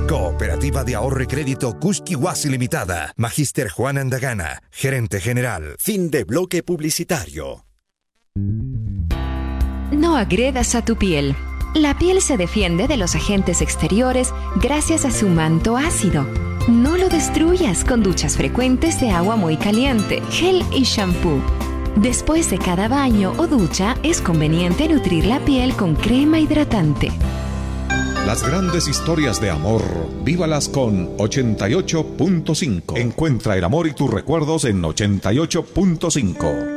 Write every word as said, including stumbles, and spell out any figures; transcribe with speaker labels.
Speaker 1: Cooperativa de Ahorro y Crédito Kuski-Wasi Limitada. Magíster Juan Andagana, gerente general.
Speaker 2: Fin de bloque publicitario.
Speaker 3: No agredas a tu piel. La piel se defiende de los agentes exteriores gracias a su manto ácido. No lo destruyas con duchas frecuentes de agua muy caliente, gel y shampoo. Después de cada baño o ducha, es conveniente nutrir la piel con crema hidratante.
Speaker 4: Las grandes historias de amor, vívalas con ochenta y ocho punto cinco. Encuentra el amor y tus recuerdos en ochenta y ocho punto cinco.